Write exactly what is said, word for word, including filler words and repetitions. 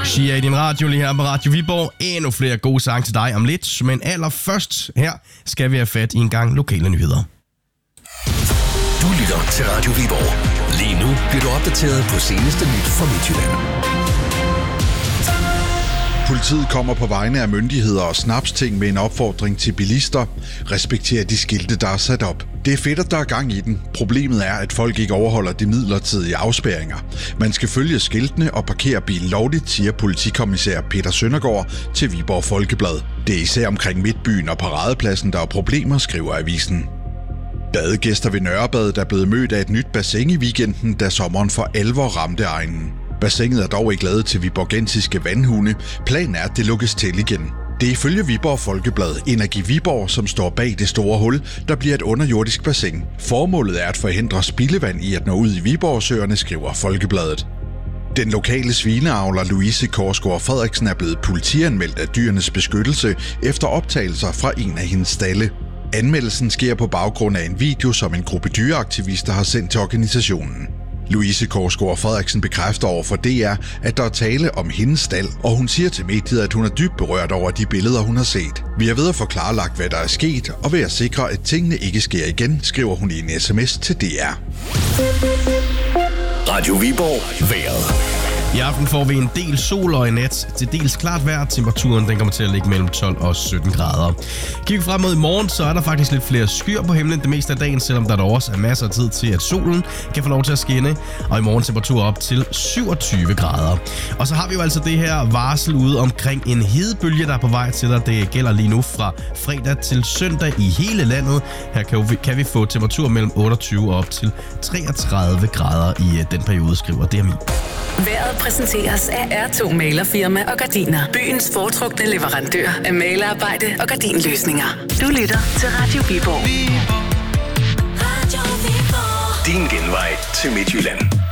Shia i din radio lige her på Radio Viborg. Endnu flere gode sange til dig om lidt, men allerførst her skal vi have fat i en gang lokale nyheder. Du lytter til Radio Viborg. Lige nu bliver du opdateret på seneste nyt fra Midtjylland. Politiet kommer på vegne af myndigheder og snapsting med en opfordring til bilister. Respekter de skilte, der er sat op. Det er fedt, at der er gang i den. Problemet er, at folk ikke overholder de midlertidige afspærringer. Man skal følge skiltene og parkere bilen lovligt, siger politikommissær Peter Søndergaard til Viborg Folkeblad. Det er især omkring Midtbyen og Paradepladsen, der er problemer, skriver avisen. Badegæster ved Nørrebad er blevet mødt af et nyt bassin i weekenden, da sommeren for alvor ramte egnen. Bassinet er dog ikke lavet til viborgensiske vandhunde. Planen er, at det lukkes til igen. Det er ifølge Viborg Folkeblad Energi Viborg, som står bag det store hul, der bliver et underjordisk bassin. Formålet er at forhindre spildevand i at nå ud i Viborgsøerne, skriver Folkebladet. Den lokale svineavler Louise Korsgaard Frederiksen er blevet politianmeldt af Dyrenes Beskyttelse efter optagelser fra en af hendes stalde. Anmeldelsen sker på baggrund af en video, som en gruppe dyreaktivister har sendt til organisationen. Louise Korsgaard Frederiksen bekræfter over for D R, at der er tale om hendes stald, og hun siger til mediet, at hun er dybt berørt over de billeder, hun har set. Vi er ved at få klarlagt, hvad der er sket, og ved at sikre, at tingene ikke sker igen, skriver hun i en sms til D R. Radio Viborg. Vejret. I aften får vi en del sol og i nat til dels klart vejr. Temperaturen den kommer til at ligge mellem tolv og sytten grader. Kigger frem mod i morgen, så er der faktisk lidt flere skyer på himlen det meste af dagen, selvom der dog også er masser af tid til, at solen kan få lov til at skinne. Og i morgen temperatur op til syvogtyve grader. Og så har vi jo altså det her varsel ude omkring en hedebølge, der er på vej til dig. Det gælder lige nu fra fredag til søndag i hele landet. Her kan vi, kan vi få temperatur mellem otteogtyve og op til treogtredive grader i den periode, skriver D M I. Vejret præsenteres af R to Malerfirma og Gardiner. Byens foretrukne leverandør af malerarbejde og gardinløsninger. Du lytter til Radio Viborg. Din genvej til Midtjylland.